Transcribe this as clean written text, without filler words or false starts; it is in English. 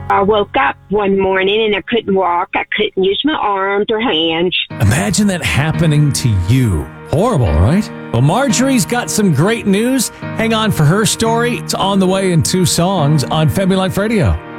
I woke up one morning and I couldn't walk. I couldn't use my arms or hands. Imagine that happening to you. Horrible, right? Well, Marjorie's got some great news. Hang on for her story. It's on the way in 2 songs on Femi Life Radio.